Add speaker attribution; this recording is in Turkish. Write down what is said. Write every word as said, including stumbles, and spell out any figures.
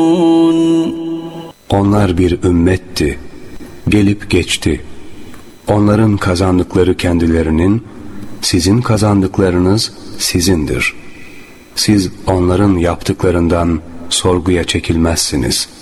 Speaker 1: Onlar bir ümmetti, gelip geçti. Onların kazandıkları kendilerinin, sizin kazandıklarınız sizindir. Siz onların yaptıklarından sorguya çekilmezsiniz.